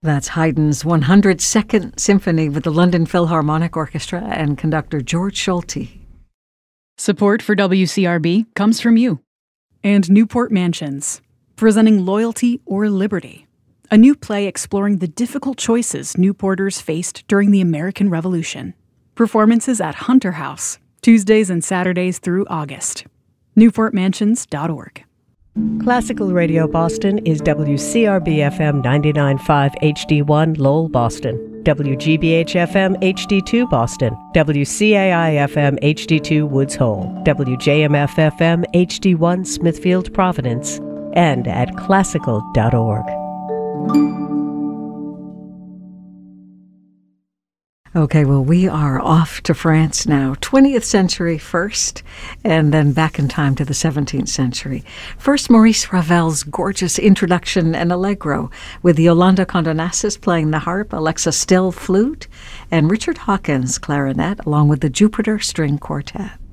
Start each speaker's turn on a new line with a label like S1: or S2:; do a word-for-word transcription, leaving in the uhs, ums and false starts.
S1: That's Haydn's one hundred second Symphony with the London Philharmonic Orchestra and conductor George Solti.
S2: Support for W C R B comes from you. And Newport Mansions, presenting Loyalty or Liberty, a new play exploring the difficult choices Newporters faced during the American Revolution. Performances at Hunter House, Tuesdays and Saturdays through August. newport mansions dot org.
S3: Classical Radio Boston is W C R B F M ninety-nine point five H D one Lowell, Boston, W G B H F M H D two Boston, W C A I F M H D two Woods Hole, W J M F F M H D one Smithfield, Providence, and at classical dot org.
S1: Okay, well, we are off to France now, twentieth century first, and then back in time to the seventeenth century. First, Maurice Ravel's gorgeous introduction and allegro, with Yolanda Condonassis playing the harp, Alexa Still flute, and Richard Hawkins clarinet, along with the Jupiter String Quartet.